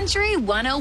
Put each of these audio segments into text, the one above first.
Country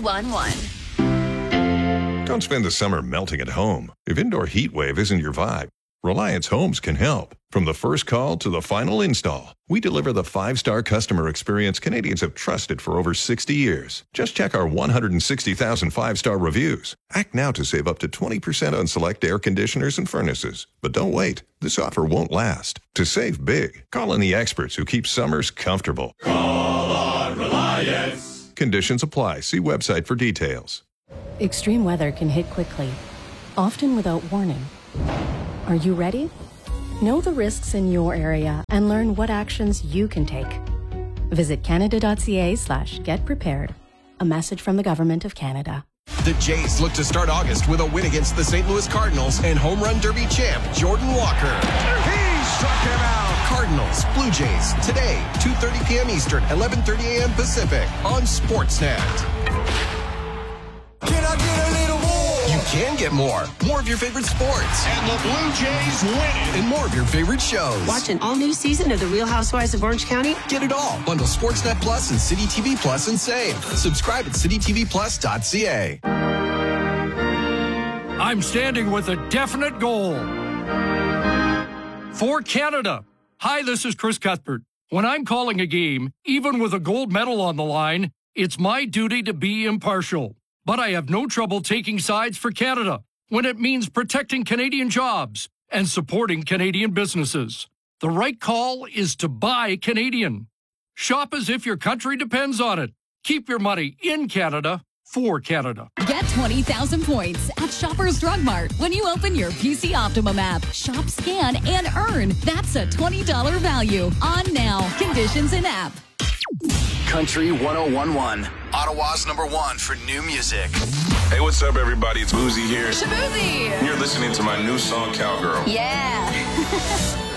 101.1. Don't spend the summer melting at home. If indoor heat wave isn't your vibe, Reliance Homes can help. From the first call to the final install, we deliver the 5-star customer experience Canadians have trusted for over 60 years. Just check our 160,000 5-star reviews. Act now to save up to 20% on select air conditioners and furnaces. But don't wait. This offer won't last. To save big, call in the experts who keep summers comfortable. Call on Reliance. Conditions apply. See website for details. Extreme weather can hit quickly, often without warning. Are you ready? Know the risks in your area and learn what actions you can take. Visit canada.ca/getprepared. A message from the Government of Canada. The Jays look to start August with a win against the St. Louis Cardinals and home run derby champ Jordan Walker. He struck him out. Cardinals, Blue Jays, today, 2:30 p.m. Eastern, 11:30 a.m. Pacific on Sportsnet. Can I get a little more? You can get more. More of your favorite sports. And the Blue Jays win it. And more of your favorite shows. Watch an all-new season of The Real Housewives of Orange County. Get it all. Bundle Sportsnet Plus and City TV Plus and save. Subscribe at citytvplus.ca. I'm standing with a definite goal. For Canada. Hi, this is Chris Cuthbert. When I'm calling a game, even with a gold medal on the line, it's my duty to be impartial. But I have no trouble taking sides for Canada when it means protecting Canadian jobs and supporting Canadian businesses. The right call is to buy Canadian. Shop as if your country depends on it. Keep your money in Canada for Canada. Get 20,000 points at Shoppers Drug Mart when you open your PC Optimum app. Shop, scan, and earn. That's a $20 value on now. Conditions in app. Country 101.1, Ottawa's #1 for new music. Hey, what's up, everybody? It's Boozy here. Shaboozy. You're listening to my new song, Cowgirl. Yeah.